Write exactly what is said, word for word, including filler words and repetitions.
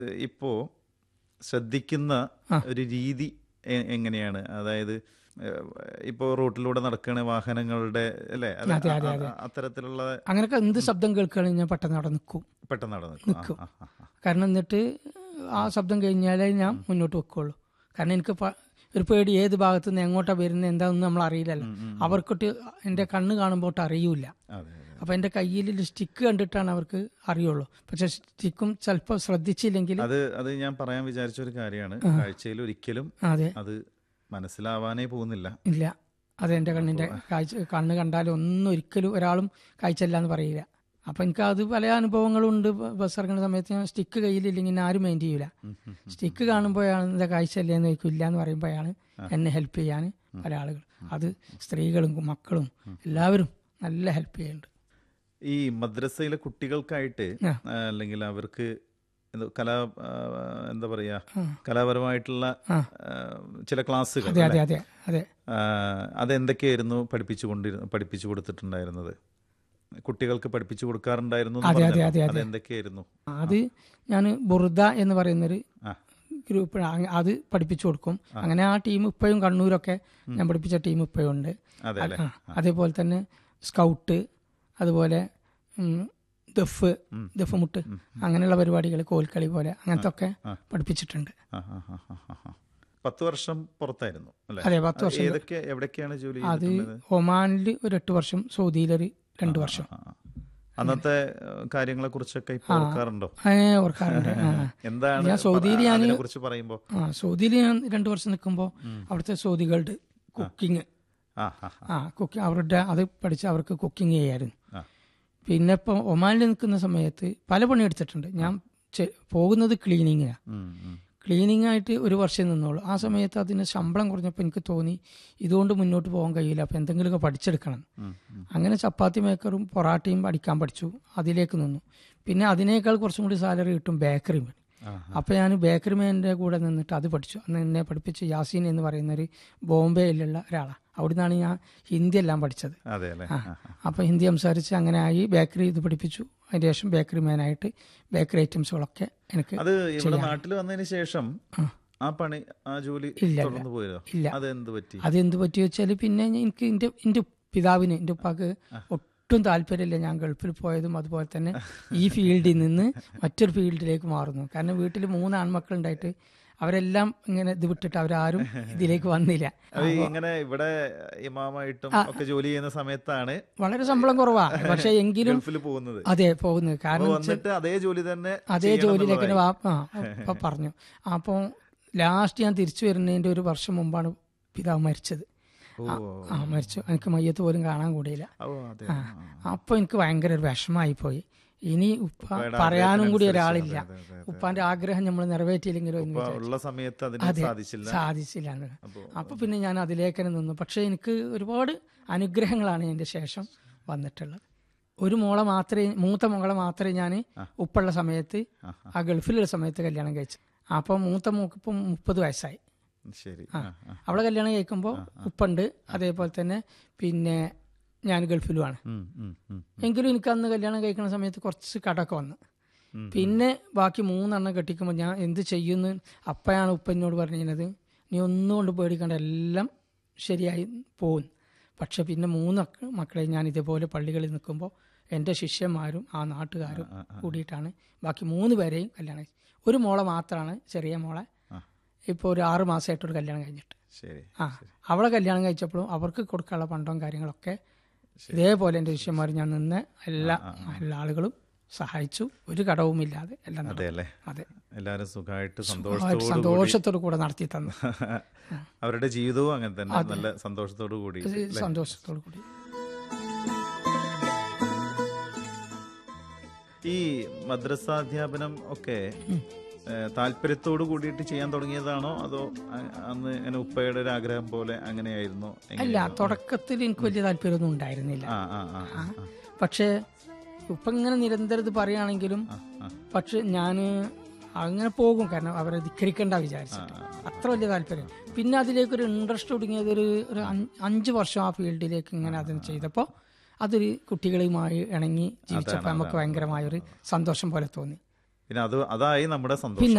ഇപ്പോൾ ശ്രദ്ധിക്കുന്ന ഒരു രീതി എ- എങ്ങനെയാണ്? അതായത് ഇപ്പോൾ റോട്ടിലൂടെ നടക്കണ വാഹനങ്ങളുടെ അല്ലേ, അത് അതെ, അ- അതെ, അ- അതെ. അത്തരത്തിലുള്ള അങ്ങനെയൊക്കെ എന്ത് ശബ്ദം കേൾക്കുകയാണെങ്കിൽ ഞാൻ പെട്ടെന്ന് അവിടെ നിൽക്കും പെട്ടെന്ന് അവിടെ നിൽക്കും. നിൽക്കും ആ, ആ, ആ, കാരണം എന്നിട്ട് ആ ശബ്ദം കഴിഞ്ഞാലേ ഞാൻ മുന്നോട്ട് വെക്കുള്ളൂ. കാരണം എനിക്ക് പ- ഒരു പേടി, ഏത് ഭാഗത്തു നിന്ന് എങ്ങോട്ടാണ് വരുന്നത് എന്താണെന്ന് നമ്മൾ അറിയില്ലല്ലോ. അവർക്കൊട്ട് എൻ്റെ കണ്ണ് കാണുമ്പോട്ട് അറിയൂല. അതെ, അതെ. അപ്പം എൻ്റെ കയ്യിൽ സ്റ്റിക്ക് കണ്ടിട്ടാണ് അവർക്ക് അറിയുള്ളൂ. പക്ഷെ സ്റ്റിക്കും ചിലപ്പോൾ ശ്രദ്ധിച്ചില്ലെങ്കിൽ അത് അത് ഞാൻ പറയാൻ വിചാരിച്ച ഒരു കാര്യമാണ്. കാഴ്ചയിൽ ഒരിക്കലും അതെ അത് മനസ്സിലാവാനേ പോകുന്നില്ല. ഇല്ല, അത് എൻ്റെ കണ്ണിൻ്റെ കാഴ്ച കണ്ണ് കണ്ടാലും ഒന്നും ഒരിക്കലും ഒരാളും കാഴ്ചയില്ല എന്ന് പറയില്ല. അപ്പം എനിക്ക് അത് പല അനുഭവങ്ങളും ഉണ്ട്. ബസ് ഇറങ്ങുന്ന സമയത്ത് ഞാൻ സ്റ്റിക്ക് കയ്യിലില്ലെങ്കിൽ ആരും മൈൻഡ് ചെയ്യൂല. സ്റ്റിക്ക് കാണുമ്പോഴാണ് എന്താ കാഴ്ചയല്ലേ എന്ന് ചോദിക്കും. ഇല്ല എന്ന് പറയുമ്പോഴാണ് എന്നെ ഹെൽപ്പ് ചെയ്യാൻ പല ആളുകൾ, അത് സ്ത്രീകളും മക്കളും എല്ലാവരും നല്ല ഹെൽപ്പ് ചെയ്യുന്നുണ്ട്. ഈ മദ്രസയിലെ കുട്ടികൾക്കായിട്ട് ആ. ആ, അല്ലെങ്കിൽ അവർക്ക് എന്ത് കലാ ആ, എന്താ പറയാ കലാപരമായിട്ടുള്ള ആ. ആ, ചില ക്ലാസ്സുകൾ അതെ അല്ലേ? അതെ അതെ അതെ ആ, അതെന്തൊക്കെയായിരുന്നു പഠിപ്പിച്ചു കൊണ്ടിരുന്ന പഠിപ്പിച്ചു കൊടുത്തിട്ടുണ്ടായിരുന്നത്? കുട്ടികൾക്ക് പഠിപ്പിച്ചു കൊടുക്കാറുണ്ടായിരുന്നു എന്ന് അതെ, അതെ, പറഞ്ഞല്ലോ. അതെ, അതെ. അതെന്തൊക്കെയായിരുന്നു? അത് ഞാൻ ബുറുദ എന്ന് പറയുന്നൊരു ആ. ഗ്രൂപ്പ് അത് പഠിപ്പിച്ചു കൊടുക്കും. അങ്ങനെ ആ ടീം ഇപ്പോഴും കണ്ണൂരൊക്കെ ഞാൻ പഠിപ്പിച്ച ടീം ഇപ്പോഴും ഉണ്ട്. അതെ അല്ലേ? ആ, അതേപോലെ തന്നെ സ്കൗട്ട്, അതുപോലെ ഉം, ദഫ് ദഫ് മുട്ട് അങ്ങനെയുള്ള പരിപാടികൾ, കോൽക്കളി പോലെ അങ്ങനത്തെ ഒക്കെ പഠിപ്പിച്ചിട്ടുണ്ട്. ആ, ആ, ആ, ആ, ആ, ആ. പത്ത് വർഷം പുറത്തായിരുന്നു അല്ലേ? അതെ, പത്ത് വർഷം. ഏതൊക്കെ എവിടേക്കാണ് ജോലി അത് ചെയ്തിട്ടുള്ളത്? ഒമാനിൽ ഒരു എട്ട് വർഷം, സൗദിയിലൊരു രണ്ട് വർഷം. ആ, ആ. അന്നത്തെ കാര്യങ്ങളെ കുറിച്ചൊക്കെ ഇപ്പൊ ഓർക്കാറുണ്ടോ? ഏ, ഓർക്കാറുണ്ട്. ആ. എന്താണ് ഞാൻ സൗദിയിൽ ഞാൻ അതിനെ കുറിച്ച് പറയുമ്പോ? ആ സൗദിയിൽ ഞാൻ രണ്ടു വർഷം നിൽക്കുമ്പോൾ അവിടുത്തെ സൗദികളുടെ കുക്കിങ് ആ, ആ, ആ കുക്കിംഗ് അവരുടെ അത് പഠിച്ച് അവർക്ക് കുക്കിംഗ് ചെയ്യായിരുന്നു. ആ. പിന്നെ ഇപ്പോൾ ഒമാനിൽ നിൽക്കുന്ന സമയത്ത് പല പണി എടുത്തിട്ടുണ്ട്. ഞാൻ ചെ- പോകുന്നത് ക്ലീനിങ്ങിനാണ്. ഉം, ഉം. ക്ലീനിങ് ആയിട്ട് ഒരു വർഷം നിന്നോളൂ. ആ സമയത്ത് അതിന് ശമ്പളം കുറഞ്ഞപ്പോൾ എനിക്ക് തോന്നി ഇതുകൊണ്ട് മുന്നോട്ട് പോകാൻ കഴിയില്ല, അപ്പോൾ എന്തെങ്കിലുമൊക്കെ പഠിച്ചെടുക്കണം. ഉം, ഉം. അങ്ങനെ ചപ്പാത്തി മേക്കറും പൊറാട്ടയും പഠിക്കാൻ പഠിച്ചു. അതിലേക്ക് നിന്നു. പിന്നെ അതിനേക്കാൾ കുറച്ചും കൂടി സാലറി കിട്ടും ബേക്കറി പണി. ആ, അപ്പോൾ ഞാൻ ബേക്കറി മാൻ്റെ കൂടെ നിന്നിട്ട് അത് പഠിച്ചു. അന്ന് എന്നെ പഠിപ്പിച്ച് യാസീൻ എന്ന് പറയുന്നൊരു ബോംബെയിലുള്ള ഒരാളാണ്. അവിടെ നിന്നാണ് ഞാൻ ഹിന്ദി എല്ലാം പഠിച്ചത്. അതെ അല്ലേ? ആ ആ, ആ. അപ്പോൾ ഹിന്ദി സംസാരിച്ച് അങ്ങനെ ആയി. ബേക്കറി ഇത് പഠിപ്പിച്ചു. അതിന് ശേഷം ബേക്കറി മാനായിട്ട് ബേക്കറി ഐറ്റംസുകളൊക്കെ എനിക്ക് അത് ഇവിടെ നാട്ടിൽ വന്നതിന് ശേഷം ആ പണി ആ ജോലി ഇല്ല, തുടർന്ന് പോയതോ? ഇല്ല. അതെന്ത് പറ്റി? അതെന്ത് പറ്റി വെച്ചാൽ പിന്നെ എനിക്ക് എൻ്റെ എൻ്റെ പിതാവിന്, എൻ്റെ ഉപ്പാക്ക് ഒട്ടും താല്പര്യമില്ല ഞാൻ ഗൾഫിൽ പോയതും അതുപോലെ തന്നെ ഈ ഫീൽഡിൽ നിന്ന് മറ്റൊരു ഫീൽഡിലേക്ക് മാറുന്നു. കാരണം വീട്ടിൽ മൂന്ന് ആൺമക്കളുണ്ടായിട്ട് അവരെല്ലാം ഇങ്ങനെ ഇത് വിട്ടിട്ട് അവരാരും ഇതിലേക്ക് വന്നില്ല. അത് ഇങ്ങനെ ഇവിടെ ഇമാമായിട്ടും ഒക്കെ ജോലി ചെയ്യുന്ന സമയത്താണ് വളരെ ശമ്പളം കുറവാ, പക്ഷെ എങ്കിലും ഗൾഫിൽ പോകുന്നത്. അതെ പോകുന്നത്. കാരണം വന്നിട്ട് അതേ ജോലി തന്നെ അതേ ജോലിയിലേക്ക് എൻ്റെ വാപ്പ ആ പറഞ്ഞു. അപ്പോൾ ലാസ്റ്റ് ഞാൻ തിരിച്ചു വരുന്നതിൻ്റെ ഒരു വർഷം മുമ്പാണ് പിതാവ് മരിച്ചത്. ഓ, ആ മരിച്ചു. എനിക്ക് മയ്യത്ത് പോലും കാണാൻ കൂടിയില്ല. ഓ, അതെ. ആ അപ്പോൾ എനിക്ക് ഭയങ്കര ഒരു വിഷമായി പോയി. ഇനി ഉപ്പ പറയാനും കൂടി ഒരാളില്ല. അതെ, അതെ, അതെ. ഉപ്പാന്റെ ആഗ്രഹം നമ്മൾ നിറവേറ്റിയില്ലെങ്കിലോ എന്ന് അപ്പൊ വിചാരിച്ചു. ഉള്ള സമയത്ത് അതിന് അതെ, സാധിച്ചില്ല. സാധിച്ചില്ല എന്ന്. അപ്പൊ അപ്പൊ പിന്നെ ഞാൻ അതിലേക്ക് തന്നെ നിന്നു. പക്ഷെ എനിക്ക് ഒരുപാട് അനുഗ്രഹങ്ങളാണ് എൻ്റെ ശേഷം വന്നിട്ടുള്ളത്. ഒരു മോളെ മാത്രമേ മൂത്ത മോളെ മാത്രമേ ഞാൻ ഉപ്പുള്ള സമയത്ത് ആ ഗൾഫിലുള്ള സമയത്ത് കല്യാണം കഴിച്ചു. അപ്പം മൂത്ത മോക്ക് ഇപ്പം മുപ്പത് വയസ്സായി. ശരി. ആ ആ, ആ. അവളെ കല്യാണം കഴിക്കുമ്പോൾ ഉപ്പുണ്ട്, അതേപോലെ തന്നെ പിന്നെ ഞാൻ ഗൾഫിലുമാണ്. ഉം, ഉം, ഉം. എങ്കിലും എനിക്ക് അന്ന് കല്യാണം കഴിക്കുന്ന സമയത്ത് കുറച്ച് കടമൊക്കെ വന്നു. പിന്നെ ബാക്കി മൂന്നെണ്ണം കെട്ടിക്കുമ്പോൾ ഞാൻ എന്ത് ചെയ്യുന്നു അപ്പയാണ് ഉപ്പ എന്നോട് പറഞ്ഞിരുന്നത്, നീ ഒന്നും കൊണ്ട് പേടിക്കേണ്ട, എല്ലാം ശരിയായി പോകും. പക്ഷെ പിന്നെ മൂന്ന് മക്കളെ ഞാൻ ഇതേപോലെ പള്ളികളിൽ നിൽക്കുമ്പോൾ എൻ്റെ ശിഷ്യന്മാരും ആ നാട്ടുകാരും കൂടിയിട്ടാണ് ബാക്കി മൂന്ന് പേരെയും കല്യാണം കഴിച്ചത്. ഒരു മോളെ മാത്രമാണ്, ചെറിയ മോളെ, ഇപ്പോൾ ഒരു ആറ് മാസമായിട്ടൊരു കല്യാണം കഴിഞ്ഞിട്ട്. ശരി. ആ അവളെ കല്യാണം കഴിച്ചപ്പോഴും അവർക്ക് കൊടുക്കാനുള്ള പണ്ടവും കാര്യങ്ങളൊക്കെ ഇതേപോലെ എൻ്റെ ശിഷ്യന്മാർ ഞാൻ നിന്ന് എല്ലാ എല്ലാ ആളുകളും സഹായിച്ചു. ഒരു കടവുമില്ലാതെ എല്ലാം നടന്നു. അതെ അല്ലേ? അതെ, എല്ലാരും സുഖമായിട്ട് സന്തോഷത്തോടു സന്തോഷത്തോടു കൂടെ നടത്തി തന്നു. അവരുടെ ജീവിതവും അങ്ങനെ തന്നെ നല്ല സന്തോഷത്തോടു കൂടി. സന്തോഷത്തോടു കൂടി. ഈ മദ്രസാധ്യാപനം ഒക്കെ താല്പര്യത്തോടു കൂടിയിട്ട് ചെയ്യാൻ തുടങ്ങിയതാണോ, അതോ അന്ന് അങ്ങനെ ഉപ്പയുടെ ഒരു ആഗ്രഹം പോലെ അങ്ങനെയായിരുന്നോ? അല്ല, തുടക്കത്തിൽ എനിക്ക് വലിയ താല്പര്യമൊന്നും ഉണ്ടായിരുന്നില്ല. ആ, ആ, ആ, ആ. പക്ഷേ ഉപ്പ ഇങ്ങനെ നിരന്തരം ഇത് പറയുകയാണെങ്കിലും പക്ഷെ ഞാൻ അങ്ങനെ പോകും. കാരണം അവരെ ധിക്കരിക്കണ്ട വിചാരിച്ചിട്ട് അത്ര വലിയ താല്പര്യം. പിന്നെ അതിലേക്കൊരു ഇൻട്രസ്റ്റ് തുടങ്ങിയത് ഒരു ഒരു അഞ്ച് വർഷം ആ ഫീൽഡിലേക്ക് ഇങ്ങനെ അതിന് ചെയ്തപ്പോൾ അതൊരു കുട്ടികളുമായി ഇണങ്ങി ജീവിച്ചപ്പോൾ നമുക്ക് ഭയങ്കരമായൊരു സന്തോഷം പോലെ തോന്നി. പിന്നെ അത് അതായി നമ്മുടെ സന്തോഷം. പിന്നെ